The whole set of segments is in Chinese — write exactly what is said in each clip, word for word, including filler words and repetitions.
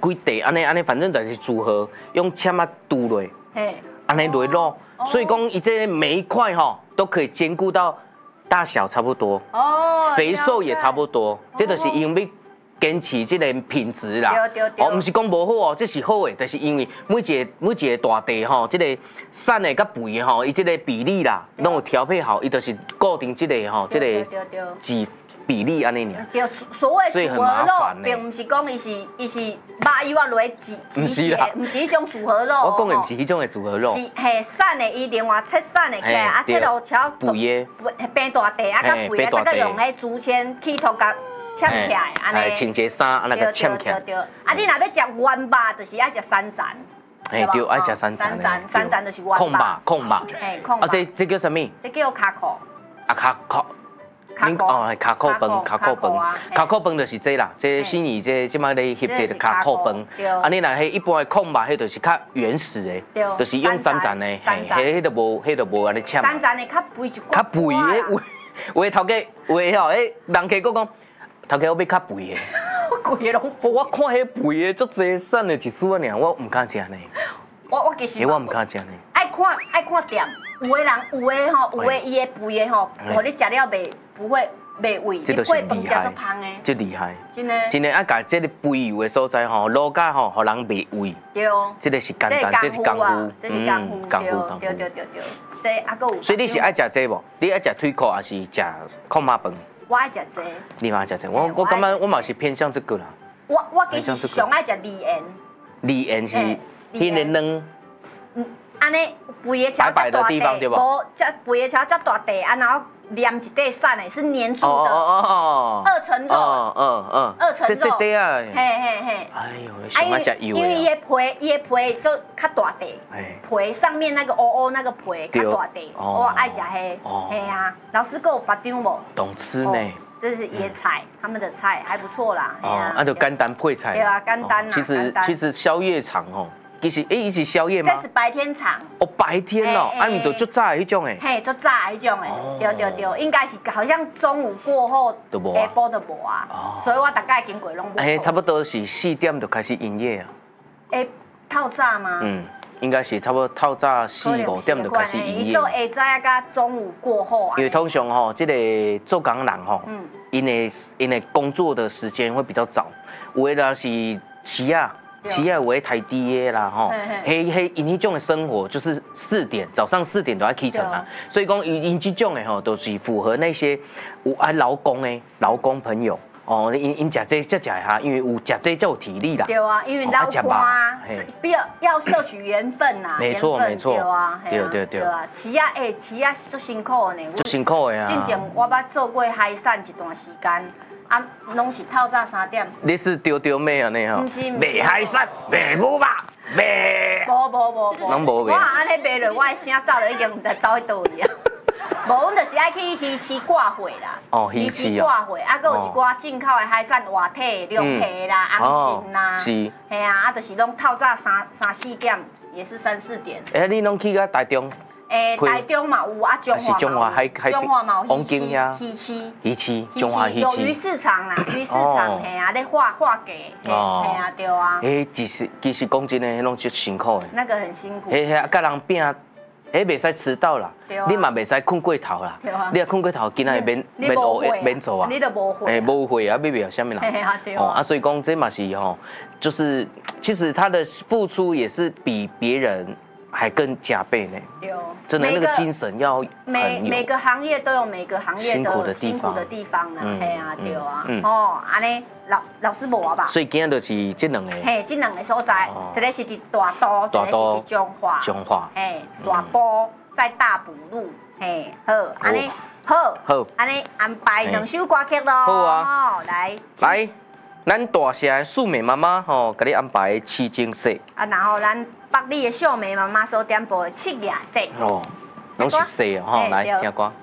规地安尼安尼，反正就是组合用签啊涂落，安尼落落，所以讲伊这每一块吼都可以兼顾到大小差不多，哦，肥瘦也差不多，这就是因为坚持这个品质啦。哦，唔是讲无好哦，这是好的，就是因为每一个每一个大地吼，这个瘦的甲肥的吼，伊这个比例啦，拢有调配好，伊就是固定这个吼，这个几比例安尼尔。 对，所谓组合肉，并唔是讲伊是伊是肉油啊落去挤挤起，唔是迄种组合肉。 我讲的唔是迄种的组合肉， 是嘿瘦的，伊另外切瘦的起来，啊切落条肥的变大地，啊甲肥的再个用迄竹签起头甲。呛起来，安尼。穿一个衫，啊那个呛起来。 对对对。啊，你若要食原肉，就是爱食三层。 哎，对，爱食三层。 三层，三层就是原肉。 控肉，控肉。 哎，控肉。 啊，这这叫什么？ 这叫卡扣。 啊，卡扣。 卡扣。 哦，卡扣饭，卡扣饭，卡扣饭就是这啦。这心仪这即摆咧翕这个卡扣饭。啊，你若迄一般的控肉，迄就是较原始的，就是用三层的，嘿，迄迄都无，迄都无安尼呛。 三层的较肥一寡。 较肥的，有有的头家，有的吼，诶，人客佫讲。头家我要较肥的， 我贵的拢， 我看迄肥的足济瘦的一丝尔，我唔敢食呢。 我我其实我唔敢食呢。 爱看爱看店，有的人有的吼，有的伊的肥的吼，互你食了袂不会袂胃， 这就是厉害，这厉害。 真的， 真的爱甲这个肥油的所在吼，卤甲吼，互人袂胃。 对哦。 这个是简单，这是功夫， 这是功夫， 功夫， 对对对对。这啊个有。 所以你是爱食这无？你爱食腿裤还是食控肉饭？ 我爱食这， 你嘛爱食这，我我感觉我嘛是偏向这个啦。 我我其实上爱食梨圆。 梨圆是迄个嫩。 嗯，安尼肥的超遮大地，无遮肥的超遮大地，啊然后连一块散的，是黏住的。哦哦哦。二层肉。嗯嗯嗯。二层肉。细细块啊。嘿嘿嘿。哎呦，上爱食油的。因为伊的皮，伊的皮就较大地。皮上面那个乌乌那个皮较大地，我爱食迄。哦。嘿啊，老师给我别张无？ 懂吃呢。 这是野菜，他们的菜还不错啦。 哦，那就简单配菜。 对啊，简单啦。 其实其实宵夜场哦。其实，哎，伊是宵夜吗？ 这是白天场。 哦，白天哦，啊，唔就足早迄种诶。 嘿，足早迄种诶，对对对，应该是好像中午过后，下晡都无啊。哦。所以我大概经过拢无。 哎，差不多是四点就开始营业啊。 哎，透早吗？ 嗯，应该是差不多透早四五点就开始营业。 伊做下早甲中午过后啊。 因为通常吼，这个做工人吼，嗯，因为因为工作的时间会比较早，有的就是起啊。企业为台低的啦，吼，嘿嘿，因迄种的生活就是四点，早上四点都要起床啊，所以讲因因这种的吼，都是符合那些有爱劳工的劳工朋友哦，因因食这才食哈，因为有食这才有体力啦。 对啊，因为劳工啊，不要要摄取缘分呐， 没错没错， 对啊， 对对对啊， 企业诶，企业足辛苦的呢， 足辛苦的啊。 之前我捌做过海产一段时间。啊，拢是透早三点。 你是丢丢妹安尼吼？ 唔是， 卖海产，卖牛肉，卖。 无无无无。 拢无卖。 我安尼卖落，我的声走了已经唔知走去倒去啊。无，阮就是爱去鱼市挂货啦。 哦，鱼市哦。 挂货，啊，佮有一寡进口的海产，活体、凉皮啦、红鲟啦。是。嘿啊，啊，就是拢透早三三四点，也是三四点。 哎，你拢去到台中？ 诶，台中嘛有啊，中华中华海海中华嘛有鱼市呀， 鱼市鱼市中华鱼市有鱼市场啦，鱼市场嘿啊，咧画画价，嘿啊对啊。 诶，其实其实讲真诶，迄拢足辛苦诶。 那个很辛苦。 嘿嘿，甲人拼，诶袂使迟到啦，你嘛袂使困过头啦，你若困过头，今仔会免免学免做啊。 你都无会。 诶，无会啊，要袂啥物啦。 嘿啊对啊。啊，所以讲这嘛是吼，就是其实他的付出也是比别人。还更加倍呢，有真的那个精神要每每个行业都有每个行业的辛苦的地方的地方呢，嘿啊对啊，哦安尼老老师无啊吧？ 所以今日就是这两个， 嘿，这两个所在，一个是伫大都，一个是伫中华， 中华， 嘿，大埔在大埔路，嘿，好，安尼好， 好， 安尼安排两首歌曲咯， 好啊， 来来，咱大社的素美妈妈吼，给你安排《七情色》 啊，然后咱。北里的秀美妈妈所点播的《七夜色》 哦，拢是色哦，吼，来听歌。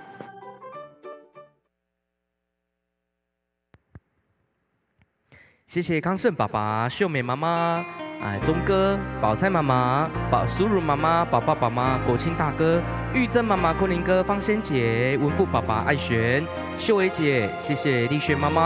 谢谢康盛爸爸、秀美妈妈、哎钟哥、宝菜妈妈、宝苏如妈妈、宝宝爸妈、国庆大哥、玉珍妈妈、昆凌哥、方仙姐、文富爸爸、爱璇、秀伟姐，谢谢丽璇妈妈。